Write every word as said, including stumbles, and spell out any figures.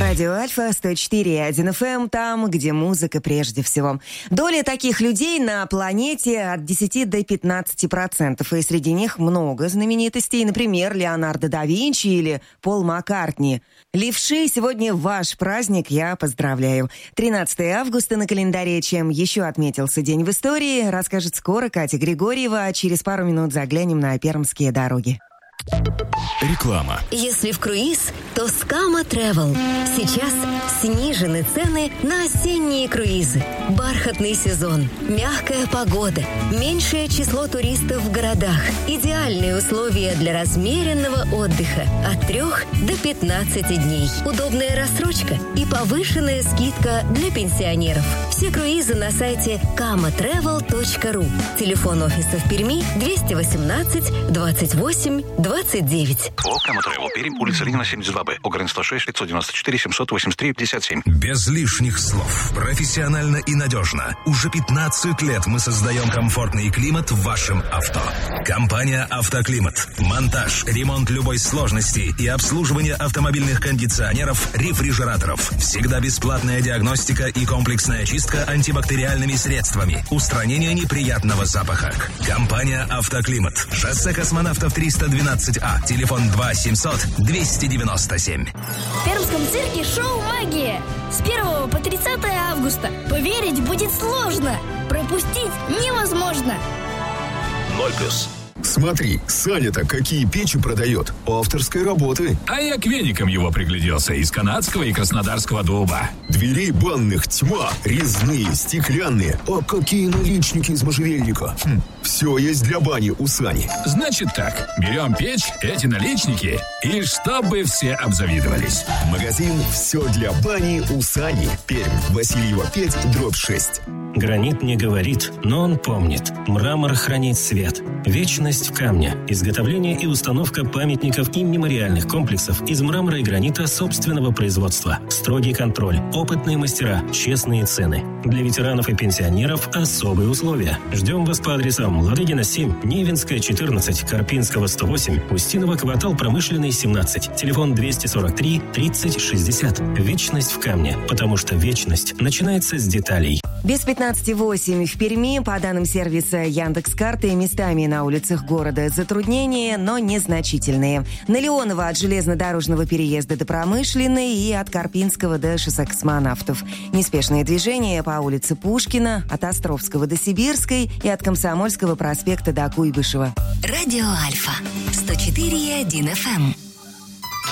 Радио Альфа, сто четыре и один эф эм, там, где музыка прежде всего. Доля таких людей на планете от десяти до пятнадцати процентов, и среди них много знаменитостей, например, Леонардо да Винчи или Пол Маккартни. Левши, сегодня ваш праздник, я поздравляю. тринадцатое августа на календаре, чем еще отметился день в истории, расскажет скоро Катя Григорьева, а через пару минут заглянем на пермские дороги. Реклама. Если в круиз, то Скама Travel. Сейчас снижены цены на осенние круизы. Бархатный сезон, мягкая погода, меньшее число туристов в городах, идеальные условия для размеренного отдыха от трех до пятнадцати дней. Удобная рассрочка и повышенная скидка для пенсионеров. Все круизы на сайте кама тревел точка ру. Телефон офиса в Перми двести восемнадцать двадцать восемь двадцать девять. О, Кама Travel, Пермь, улица Ленина, семьдесят два Б, Огрен сто шесть, пятьсот девяносто четыре, семьсот восемьдесят три, пятьдесят семь. Без лишних слов. Профессионально и надежно. Уже пятнадцать лет мы создаем комфортный климат в вашем авто. Компания «Автоклимат». Монтаж, ремонт любой сложности и обслуживание автомобильных кондиционеров, рефрижераторов. Всегда бесплатная диагностика и комплексная чистка антибактериальными средствами. Устранение неприятного запаха. Компания «Автоклимат». Шоссе Космонавтов триста двенадцать А. Телефон два семьсот двести девяносто семь. В Пермском цирке шоу «Магия». С первого по тридцатое августа. Поверить будет сложно. Пропустить невозможно. Ноль плюс. Смотри, Саня-то какие печи продает. Авторской работы. А я к веникам его пригляделся. Из канадского и краснодарского дуба. Дверей банных тьма. Резные, стеклянные. А какие наличники из можжевельника. Хм, все есть для бани у Сани. Значит так, берем печь, эти наличники, и чтобы все обзавидовались. Магазин «Все для бани» у Сани. Пермь, Васильева пять, дробь шесть. Гранит не говорит, но он помнит. Мрамор хранит свет. Вечность в камне. Изготовление и установка памятников и мемориальных комплексов из мрамора и гранита собственного производства. Строгий контроль, опытные мастера, честные цены. Для ветеранов и пенсионеров особые условия. Ждем вас по адресам Ладыгина семь, Невинская четырнадцать, Карпинского сто восемь, Устинова квартал Промышленный семнадцать. Телефон двести сорок три тридцать шестьдесят. Вечность в камне, потому что вечность начинается с деталей. Без пятнадцати восемь в Перми, по данным сервиса Яндекс.Карты, местами на улицах города затруднения, но незначительные. На Леонова от железнодорожного переезда до Промышленной и от Карпинского до шоссе Космонавтов. Неспешное движение по улице Пушкина, от Островского до Сибирской и от Комсомольского проспекта до Куйбышева. Радио Альфа, сто четыре и один эф эм.